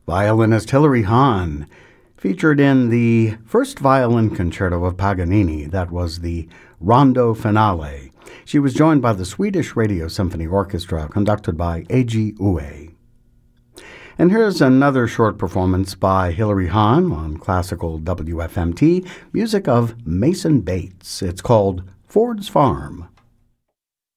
violinist Hilary Hahn, featured in the first violin concerto of Paganini, that was the Rondo Finale. She was joined by the Swedish Radio Symphony Orchestra, conducted by A.G. Uwe. And here's another short performance by Hilary Hahn on classical WFMT, music of Mason Bates. It's called Ford's Farm.